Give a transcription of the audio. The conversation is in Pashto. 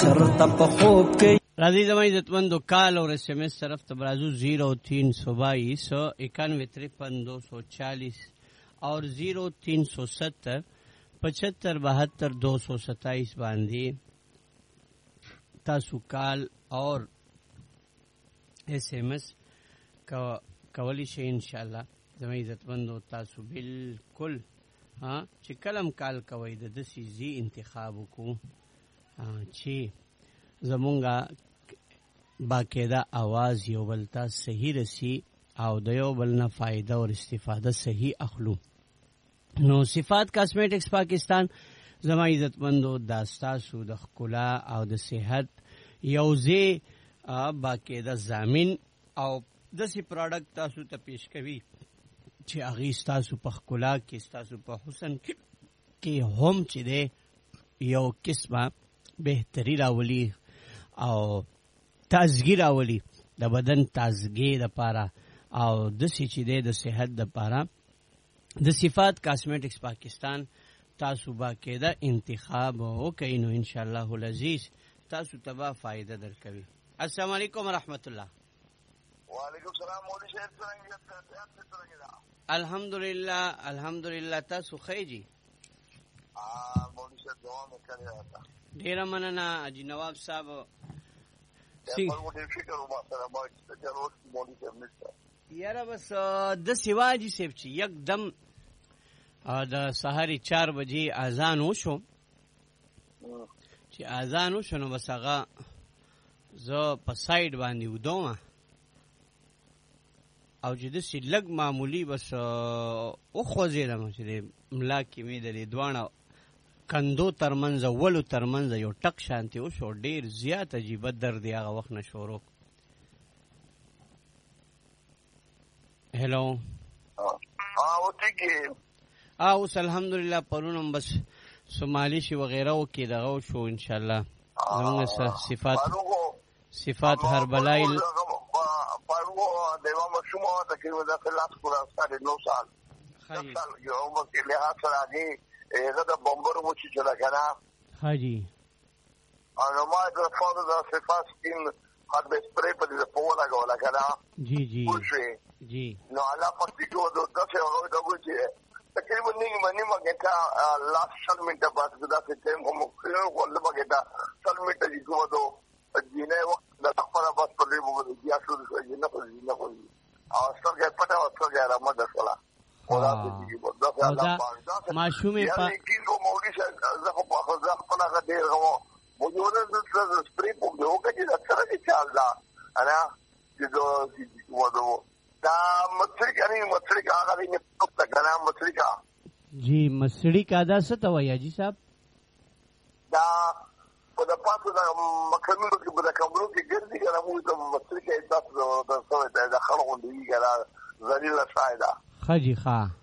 راځي زما عزتمندو کال اور اس ایم ایس طرف ته برازو 0322915340 اور 0370 757227 باندې تاسو کال اور اس ایم ایس کولی شئ ان شاء الله. زما عزتمندو تاسو بالکل ها چې کلم کال کوي د دسی زی انتخاب وکړو چې زمونږه باقاعده आवाज یو بل ته صحیح رسی او د یو بل نه فائدہ او استفاده صحیح اخلو. نو صفات کاسمیټکس پاکستان زما عزتمندو داستاسو د خکلا او د صحت یوځې باقاعده ضامن او دسی پروډکټ تاسو ته پیش کوي چې هغه تاسو په خکلا کې تاسو په حسن کې هم چې ده یو قسمه بهتري راولي او تازګي راولي د بدن تازګي لپاره او د سچې د صحت لپاره د صفات کاسمیټکس پاکستان تاسو باقاعده انتخاب وکړئ نو ان شاء الله العزیز تاسو ته فائدہ درکوي. السلام علیکم ورحمت الله. وعلیکم السلام مولوی صاحب څنګه الحمدلله تاسو خیجی مولوی صاحب دعا مې کړې ده. ډیر مننه اجي نواب صاحب یاره بس د سیواجی صاحب چې یکدم د سحر 4 بجې اذان وشو چې اذان وشو نو بس هغه زه په ساید باندې ودوم او چې د سلګ معمولی بس او خوځیدم چې ملا کې مې د دوانه کندو ترمنځ ولو ترمنځ یو ټک شانتی او شو ډیر زیات عجیب درد هغه وخت نشورو. هلو او ټیک اوس الحمدلله پرونم بس سومالی وغیرہ کې دغه شو ان شاء الله زموږ صفات هر بلایل پرو دیوا مشمو تقریبا د خلاص قرآن سره 9 سال یو عمر کې له سره دي هغه د بمبر مو چې لګانا حاجی او ما د فاده د صفات سکین حد به سپری په دې په ولا غولا کړه جی نو علا په دې کو د څه هغه د وځي تقریبا نیمه کې لاس شل منټه بعد دا څه ټیم هم ول بګه دا شل منټه دې کو دو جنې وخت د خپل بس په دې وګړي بیا شروع شي نه کوي او څنګه پټه ورته رحمت الله خدا دې دا ماشومه په کیږي مولوی صاحب زه په خپل هغه ډیر غو موجوده د سپری په دغه کې د سره چې الله انا چې دوه دا مصری کا هغه نه پټه غنا مصری کا جی مصری کا دا څه ته وایي جی صاحب دا په د پاتو د مکملو کې په د کمرو کې ګرځي کنه موږ ته مصری کې تاسو د خلکو دی ګره ذلیل شایدا خجی ښا